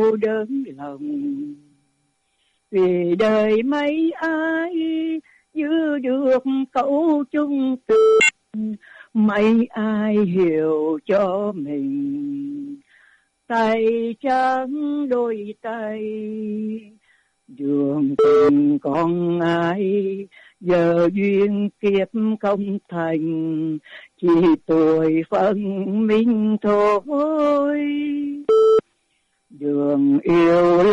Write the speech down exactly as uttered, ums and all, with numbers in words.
cô đơn lòng. Vì đời mấy ai giữ được câu chung tình, mấy ai hiểu cho mình. Tay trắng đôi tay, đường tình con ai, giờ duyên kiếp không thành, chỉ tuổi phân minh thôi. Đường yêu